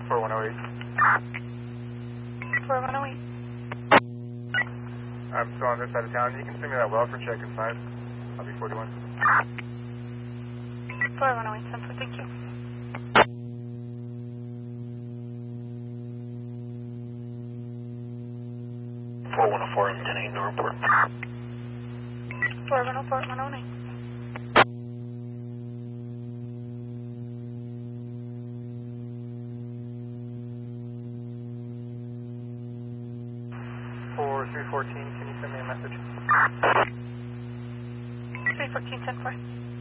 4108. 4108. I'm still on this side of town. You can send me that well for check in 5. I'll be 41. 4108, Central, thank you. I'm 10-8, no report. 4104, 109. For 314, can you send me a message? 314, 10-4.